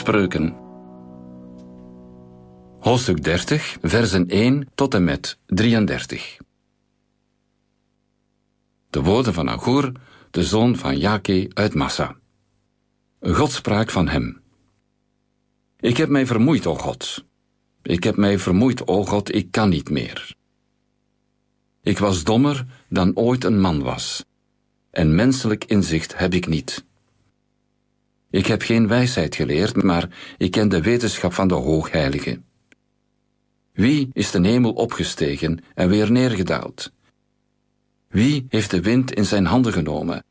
Spreuken. Hoofdstuk 30, versen 1 tot en met 33. De woorden van Agur, de zoon van Jake uit Massa. God sprak van hem. Ik heb mij vermoeid, o God. Ik heb mij vermoeid, o God, ik kan niet meer. Ik was dommer dan ooit een man was, en menselijk inzicht heb ik niet. Ik heb geen wijsheid geleerd, maar ik ken de wetenschap van de Hoogheilige. Wie is de hemel opgestegen en weer neergedaald? Wie heeft de wind in zijn handen genomen?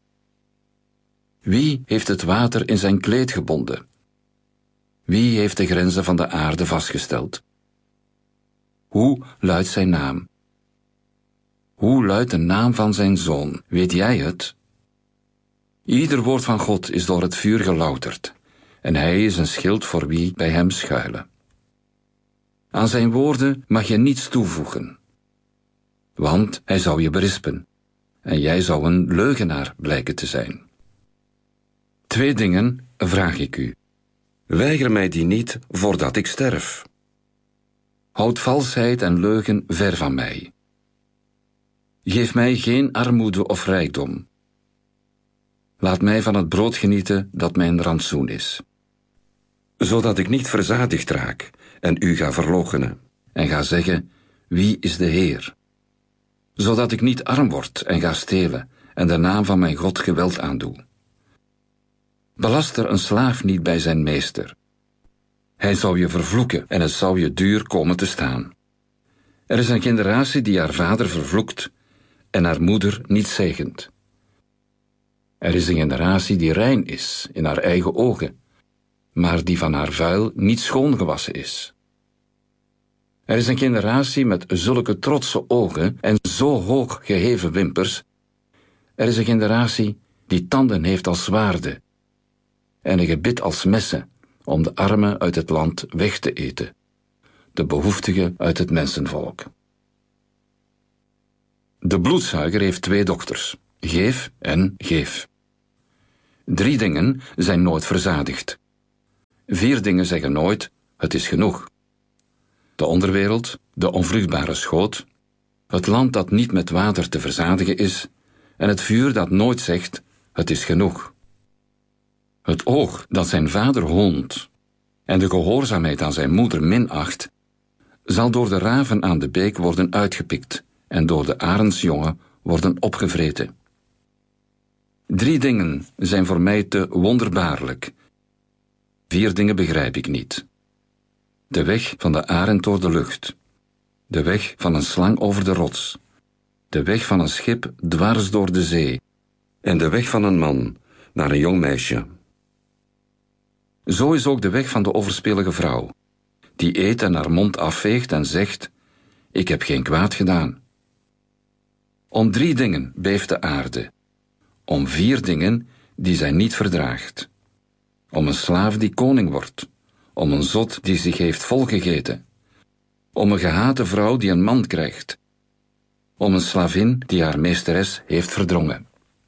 Wie heeft het water in zijn kleed gebonden? Wie heeft de grenzen van de aarde vastgesteld? Hoe luidt zijn naam? Hoe luidt de naam van zijn zoon? Weet jij het? Ieder woord van God is door het vuur gelouterd, en hij is een schild voor wie bij hem schuilen. Aan zijn woorden mag je niets toevoegen, want hij zou je berispen, en jij zou een leugenaar blijken te zijn. 2 dingen vraag ik u. Weiger mij die niet voordat ik sterf. Houd valsheid en leugen ver van mij. Geef mij geen armoede of rijkdom. Laat mij van het brood genieten dat mijn rantsoen is. Zodat ik niet verzadigd raak en u ga verloochenen en ga zeggen, wie is de Heer? Zodat ik niet arm word en ga stelen en de naam van mijn God geweld aandoe. Belaster een slaaf niet bij zijn meester. Hij zou je vervloeken en het zou je duur komen te staan. Er is een generatie die haar vader vervloekt en haar moeder niet zegent. Er is een generatie die rein is in haar eigen ogen, maar die van haar vuil niet schoongewassen is. Er is een generatie met zulke trotse ogen en zo hoog geheven wimpers. Er is een generatie die tanden heeft als zwaarden en een gebit als messen om de armen uit het land weg te eten, de behoeftigen uit het mensenvolk. De bloedzuiger heeft 2 dokters, geef en geef. 3 dingen zijn nooit verzadigd. 4 dingen zeggen nooit, het is genoeg. De onderwereld, de onvruchtbare schoot, het land dat niet met water te verzadigen is, en het vuur dat nooit zegt, het is genoeg. Het oog dat zijn vader hoont, en de gehoorzaamheid aan zijn moeder minacht, zal door de raven aan de beek worden uitgepikt, en door de arendsjongen worden opgevreten. 3 dingen zijn voor mij te wonderbaarlijk. 4 dingen begrijp ik niet. De weg van de arend door de lucht. De weg van een slang over de rots. De weg van een schip dwars door de zee. En de weg van een man naar een jong meisje. Zo is ook de weg van de overspelige vrouw, die eet en haar mond afveegt en zegt, ik heb geen kwaad gedaan. Om 3 dingen beeft de aarde. Om 4 dingen die zij niet verdraagt. Om een slaaf die koning wordt. Om een zot die zich heeft volgegeten. Om een gehate vrouw die een man krijgt. Om een slavin die haar meesteres heeft verdrongen.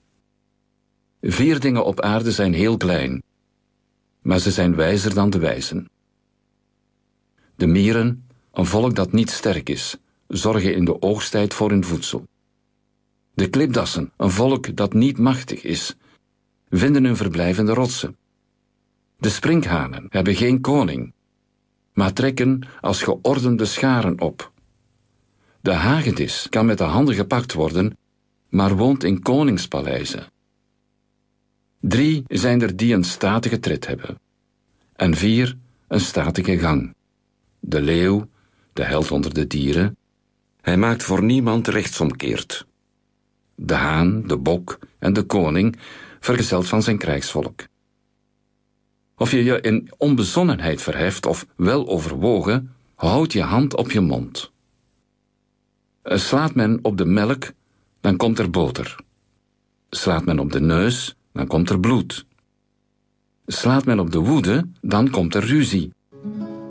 4 dingen op aarde zijn heel klein, maar ze zijn wijzer dan de wijzen. De mieren, een volk dat niet sterk is, zorgen in de oogsttijd voor hun voedsel. De klipdassen, een volk dat niet machtig is, vinden hun verblijf in de rotsen. De sprinkhanen hebben geen koning, maar trekken als geordende scharen op. De hagedis kan met de handen gepakt worden, maar woont in koningspaleizen. 3 zijn er die een statige tred hebben, en 4 een statige gang. De leeuw, de held onder de dieren, hij maakt voor niemand rechtsomkeert. De haan, de bok en de koning, vergezeld van zijn krijgsvolk. Of je je in onbezonnenheid verheft of wel overwogen, houd je hand op je mond. Slaat men op de melk, dan komt er boter. Slaat men op de neus, dan komt er bloed. Slaat men op de woede, dan komt er ruzie.